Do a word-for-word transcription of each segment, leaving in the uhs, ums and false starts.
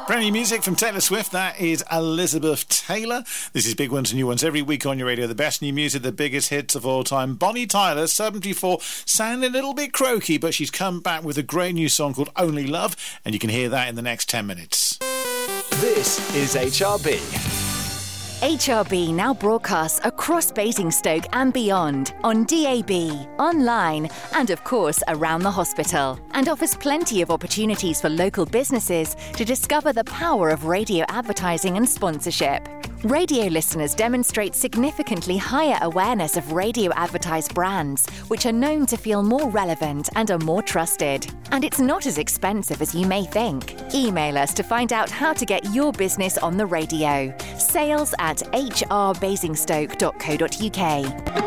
Brand new music from Taylor Swift. That is Elizabeth Taylor. This is Big Ones and New Ones every week on your radio. The best new music, the biggest hits of all time. Bonnie Tyler, seventy-four, sounding a little bit croaky, but she's come back with a great new song called Only Love, and you can hear that in the next ten minutes. This is H R B. H R B now broadcasts across Basingstoke and beyond on D A B, online and of course around the hospital, and offers plenty of opportunities for local businesses to discover the power of radio advertising and sponsorship. Radio listeners demonstrate significantly higher awareness of radio advertised brands, which are known to feel more relevant and are more trusted. And it's not as expensive as you may think. Email us to find out how to get your business on the radio. Sales at h r basingstoke dot co dot u k.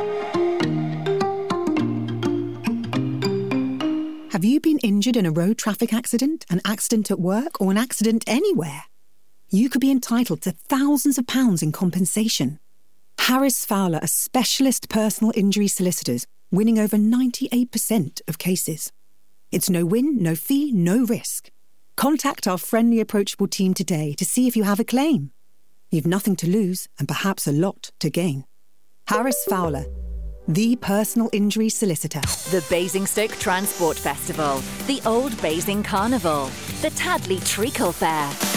Have you been injured in a road traffic accident, an accident at work, or an accident anywhere? You could be entitled to thousands of pounds in compensation. Harris Fowler are specialist personal injury solicitors, winning over ninety-eight percent of cases. It's no win, no fee, no risk. Contact our friendly, approachable team today to see if you have a claim. You've nothing to lose and perhaps a lot to gain. Harris Fowler, the personal injury solicitor. The Basingstoke Transport Festival, the Old Basing Carnival, the Tadley Treacle Fair,